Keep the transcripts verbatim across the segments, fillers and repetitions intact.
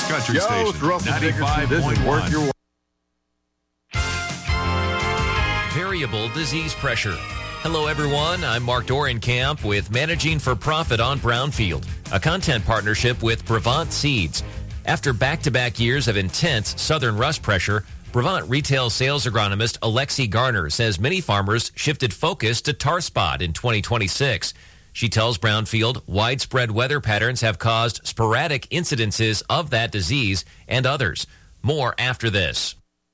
Country Yo, Station. it's Russell Dickerson. This is Worth Your While. Variable disease pressure. Hello, everyone. I'm Mark Dorenkamp with Managing for Profit on Brownfield, a content partnership with Brevant Seeds. After back-to-back years of intense southern rust pressure, Brevant retail sales agronomist Alexi Garner says many farmers shifted focus to tar spot in twenty twenty-six. She tells Brownfield widespread weather patterns have caused sporadic incidences of that disease and others. More after this.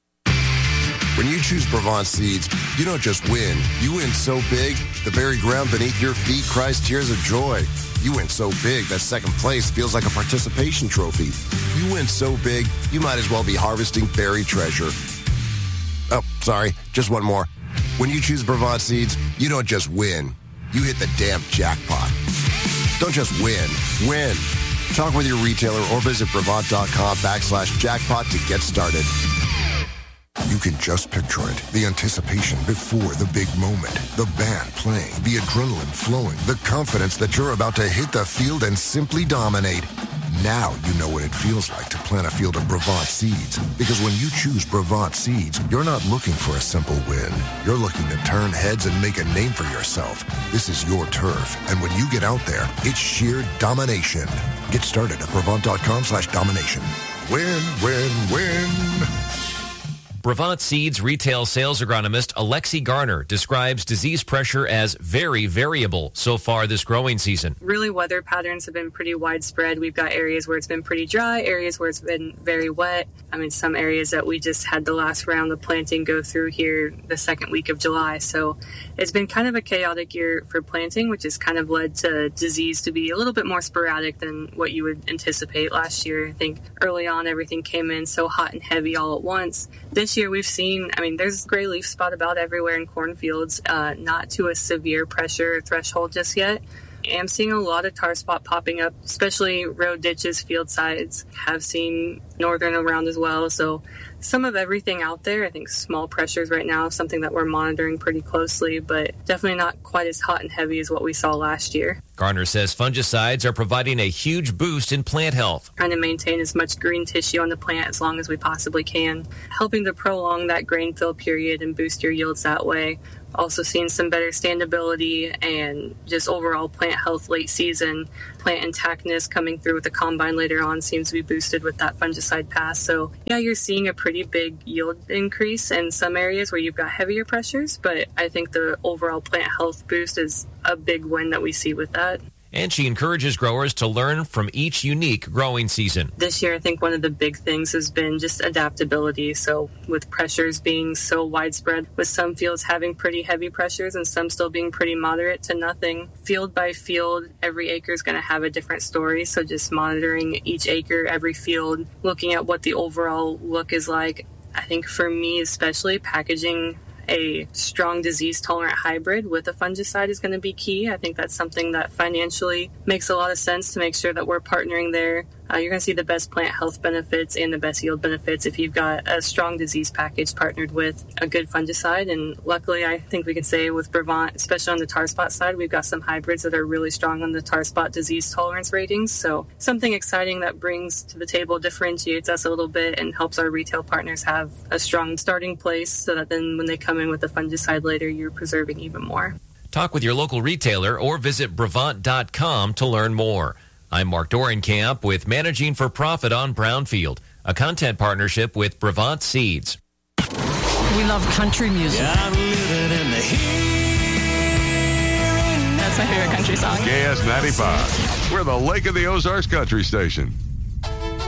When you choose Brevant Seeds, you don't just win. You win so big, the very ground beneath your feet cries tears of joy. You win so big that second place feels like a participation trophy. You win so big, you might as well be harvesting buried treasure. Oh, sorry, just one more. When you choose Brevant Seeds, you don't just win. You hit the damn jackpot. Don't just win, win. Talk with your retailer or visit Brevant.com backslash jackpot to get started. You can just picture it. The anticipation before the big moment. The band playing, the adrenaline flowing, the confidence that you're about to hit the field and simply dominate. Now you know what it feels like to plant a field of Brevant Seeds. Because when you choose Brevant Seeds, you're not looking for a simple win. You're looking to turn heads and make a name for yourself. This is your turf. And when you get out there, it's sheer domination. Get started at Brevant.com slash domination. Win, win, win. Brevant Seeds retail sales agronomist Alexi Garner describes disease pressure as very variable so far this growing season. Really, weather patterns have been pretty widespread. We've got areas where it's been pretty dry, areas where it's been very wet. I mean, some areas that we just had the last round of planting go through here the second week of July. So it's been kind of a chaotic year for planting, which has kind of led to disease to be a little bit more sporadic than what you would anticipate last year. I think early on, everything came in so hot and heavy all at once. This year we've seen, I mean, there's gray leaf spot about everywhere in cornfields, uh, not to a severe pressure threshold just yet. I'm seeing a lot of tar spot popping up, especially road ditches, field sides. Have seen northern around as well. So some of everything out there. I think small pressures right now is something that we're monitoring pretty closely, but definitely not quite as hot and heavy as what we saw last year. Garner says fungicides are providing a huge boost in plant health. Trying to maintain as much green tissue on the plant as long as we possibly can, helping to prolong that grain fill period and boost your yields that way. Also seeing some better standability and just overall plant health late season. Plant intactness coming through with the combine later on seems to be boosted with that fungicide pass. So yeah, you're seeing a pretty big yield increase in some areas where you've got heavier pressures, but I think the overall plant health boost is a big win that we see with that. And she encourages growers to learn from each unique growing season. This year, I think one of the big things has been just adaptability. So with pressures being so widespread, with some fields having pretty heavy pressures and some still being pretty moderate to nothing, field by field, every acre is going to have a different story. So just monitoring each acre, every field, looking at what the overall look is like. I think for me especially, packaging a strong disease-tolerant hybrid with a fungicide is going to be key. I think that's something that financially makes a lot of sense to make sure that we're partnering there. Uh, you're going to see the best plant health benefits and the best yield benefits if you've got a strong disease package partnered with a good fungicide. And luckily, I think we can say with Brevant, especially on the tar spot side, we've got some hybrids that are really strong on the tar spot disease tolerance ratings. So something exciting that brings to the table, differentiates us a little bit and helps our retail partners have a strong starting place so that then when they come in with the fungicide later, you're preserving even more. Talk with your local retailer or visit Brevant dot com to learn more. I'm Mark Dorenkamp with Managing for Profit on Brownfield, a content partnership with Brevant Seeds. We love country music. Yeah, I'm living in the That's my favorite country song. K S ninety-five. We're the Lake of the Ozarks Country Station.